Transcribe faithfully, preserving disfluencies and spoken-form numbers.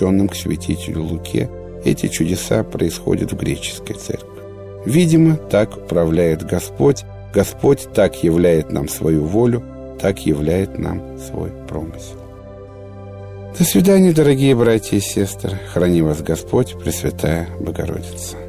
обращенным к святителю Луке, эти чудеса происходят в греческой церкви. Видимо, так управляет Господь. Господь так являет нам свою волю, так являет нам свой промысел. До свидания, дорогие братья и сестры. Храни вас Господь, Пресвятая Богородица.